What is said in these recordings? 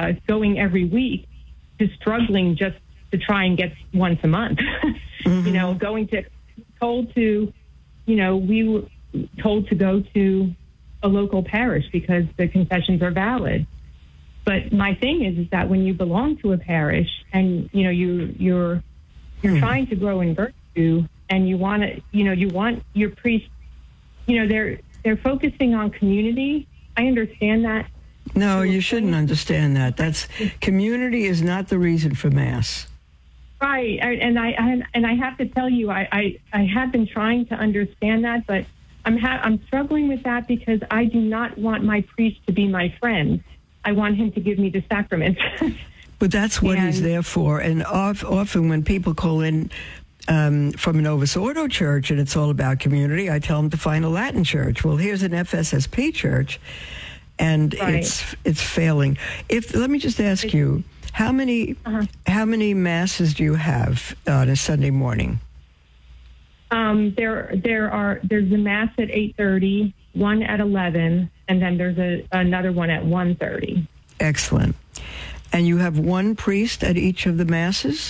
going every week to struggling just to try and get once a month. Told to, we were told to go to a local parish because the confessions are valid. But my thing is that when you belong to a parish and, you're trying to grow in virtue and you want your priest, they're focusing on community. I understand that. No, you shouldn't understand that. Community is not the reason for Mass. Right, and I have to tell you, I have been trying to understand that, but I'm struggling with that because I do not want my priest to be my friend. I want him to give me the sacraments. But that's what he's there for. And often when people call in from a Novus Ordo church and it's all about community, I tell them to find a Latin church. Well, here's an FSSP church, and it's failing. Let me just ask you. How many masses do you have on a Sunday morning? There's a mass at 8:30, one at 11, and then there's another one at 1:30. Excellent. And you have one priest at each of the masses?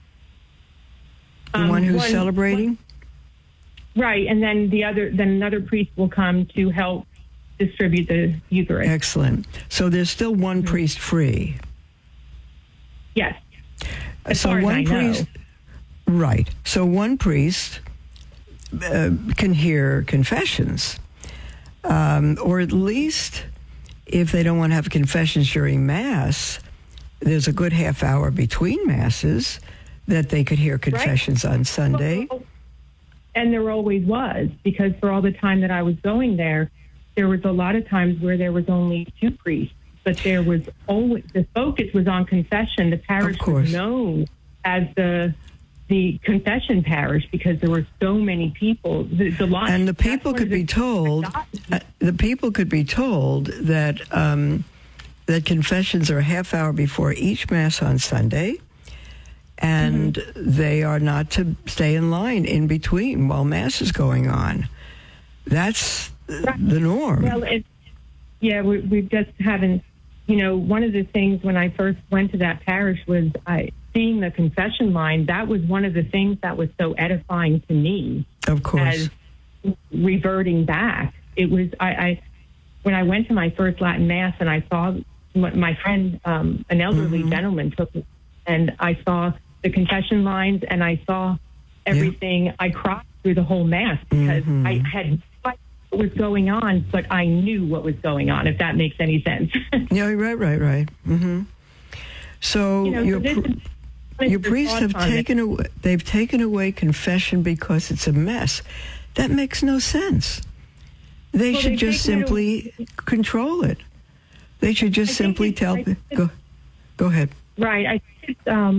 The one who's celebrating? Right, and then another priest will come to help distribute the Eucharist. Excellent. So there's still one priest free. Yes. So one priest, right? So one priest can hear confessions, or at least, if they don't want to have confessions during Mass, there's a good half hour between Masses that they could hear confessions on Sunday. And there always was, because for all the time that I was going there was a lot of times where there was only two priests. But there was always, the focus was on confession. The parish was known as the confession parish because there were so many people. And the people could be told. The people could be told that that confessions are a half hour before each Mass on Sunday, and they are not to stay in line in between while Mass is going on. That's the norm. Well, we just haven't. One of the things when I first went to that parish was seeing the confession line. That was one of the things that was so edifying to me. Of course. As reverting back. It was, when I went to my first Latin Mass and I saw my friend, an elderly gentleman took me, and I saw the confession lines and I saw everything. Yeah. I cried through the whole Mass because I had what was going on, but I knew what was going on, if that makes any sense. Yeah, right. Mm-hmm. So your priests have taken away confession because it's a mess. That makes no sense. They should just simply control it. They should just simply tell. Go ahead. Right. I think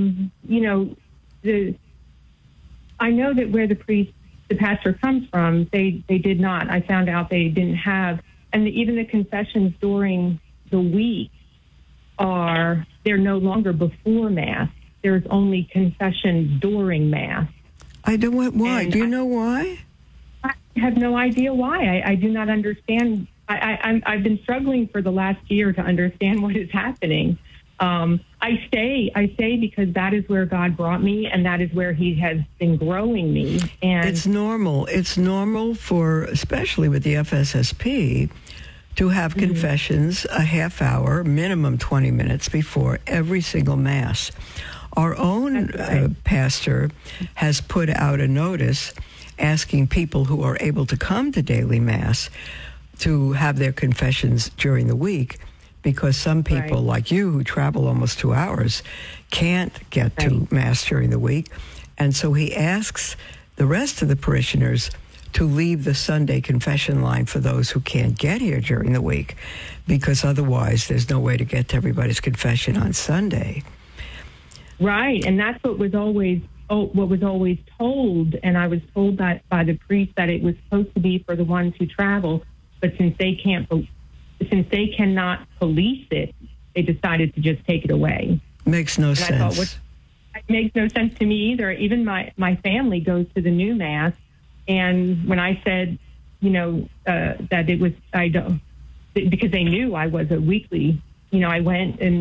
I know that where the pastor comes from, they did not. I found out they didn't have, and even the confessions during the week they're no longer before Mass. There's only confession during Mass. I don't. Why? Do you know why? I have no idea why. I do not understand. I've been struggling for the last year to understand what is happening. I stay because that is where God brought me, and that is where He has been growing me. And it's normal. It's normal for, especially with the FSSP, to have confessions a half hour, minimum 20 minutes before every single Mass. Our own pastor has put out a notice asking people who are able to come to daily Mass to have their confessions during the week, because some people like you who travel almost 2 hours can't get to Mass during the week. And so he asks the rest of the parishioners to leave the Sunday confession line for those who can't get here during the week, because otherwise there's no way to get to everybody's confession on Sunday. Right, and that's what was always told, and I was told that by the priest that it was supposed to be for the ones who travel, but since they cannot police it, they decided to just take it away. Makes no sense. It makes no sense to me either. Even my family goes to the new Mass, and when I said, that it was, because they knew I was a weekly, I went and